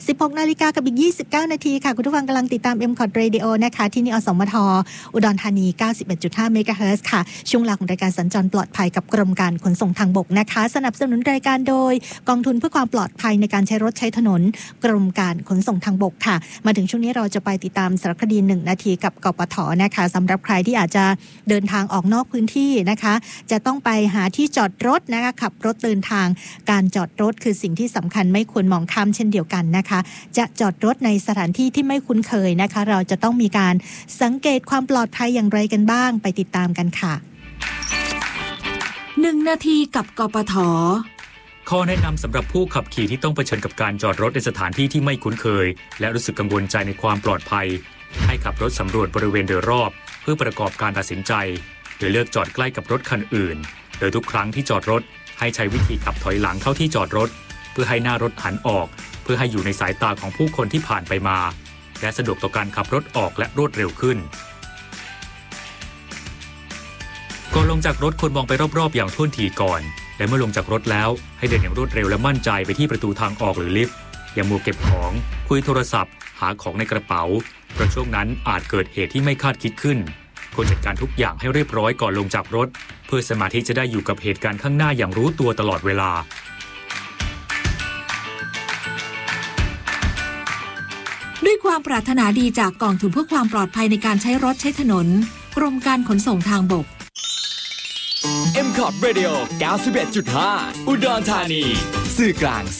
16 นาฬิกากับอีก29 นาทีค่ะคุณผู้ฟังกำลังติดตาม M-KOT Radio นะคะที่นี่อสมทอุดรธานี 91.5 เมกะเฮิรตซ์ค่ะช่วงเวลาของรายการสัญจรปลอดภัยกับกรมการขนส่งทางบกนะคะสนับสนุนรายการโดยกองทุนเพื่อความปลอดภัยในการใช้รถใช้ถนนกรมการขนส่งทางบกค่ะมาถึงช่วงนี้เราจะไปติดตามสารคดี1นาทีกับกปท.นะคะสำหรับใครที่อาจจะเดินทางออกนอกพื้นที่นะคะจะต้องไปหาที่จอดรถนะคะขับรถเดินทางการจอดรถคือสิ่งที่สำคัญไม่ควรมองข้ามเช่นเดียวกันนะคะจะจอดรถในสถานที่ที่ไม่คุ้นเคยนะคะเราจะต้องมีการสังเกตความปลอดภัยอย่างไรกันบ้างไปติดตามกันค่ะ 1นาทีกับกปท. ข้อแนะนำสำหรับผู้ขับขี่ที่ต้องเผชิญกับการจอดรถในสถานที่ที่ไม่คุ้นเคยและรู้สึกกังวลใจในความปลอดภัยให้ขับรถสำรวจบริเวณโดยรอบเพื่อประกอบการตัดสินใจโดยเลือกจอดใกล้กับรถคันอื่นโดยทุกครั้งที่จอดรถให้ใช้วิธีขับถอยหลังเข้าที่จอดรถเพื่อให้หน้ารถหันออกเพื่อให้อยู่ในสายตาของผู้คนที่ผ่านไปมาและสะดวกต่อการขับรถออกและรวดเร็วขึ้นก่อนลงจากรถควรมองไปรอบๆอย่างท่วนทีก่อนและเมื่อลงจากรถแล้วให้เดินอย่างรวดเร็วและมั่นใจไปที่ประตูทางออกหรือลิฟต์อย่ามัวเก็บของคุยโทรศัพท์หาของในกระเป๋าเพราะช่วงนั้นอาจเกิดเหตุที่ไม่คาดคิดขึ้นควรจัดการทุกอย่างให้เรียบร้อยก่อนลงจากรถเพื่อสมาธิจะได้อยู่กับเหตุการณ์ข้างหน้าอย่างรู้ตัวตลอดเวลาด้วยความปรารถนาดีจากกองทุนเพื่อความปลอดภัยในการใช้รถใช้ถนนกรมการขนส่งทางบก M-KOT Radio 91.5 อุดรธานีสื่อกลาง